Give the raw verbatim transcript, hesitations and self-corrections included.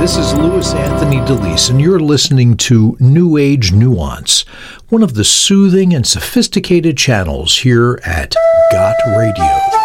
This is Louis Anthony DeLeese, and you're listening to New Age Nuance, one of the soothing and sophisticated channels here at Got Radio.